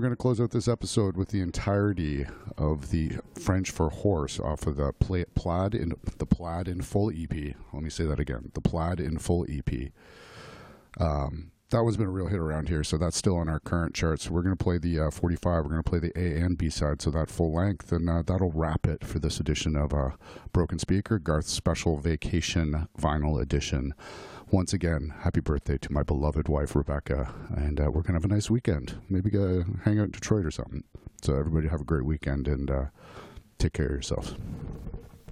going to close out this episode with the entirety of the French for Horse off of the Plaid in Full EP. Let me say that again. The Plaid in Full EP. That one's been a real hit around here, so that's still on our current charts. We're going to play the 45. We're going to play the A and B side, so that full length, and that'll wrap it for this edition of Broken Speaker, Garth's Special Vacation Vinyl Edition. Once again, happy birthday to my beloved wife, Rebecca, and we're going to have a nice weekend. Maybe go hang out in Detroit or something. So everybody have a great weekend, and take care of yourselves.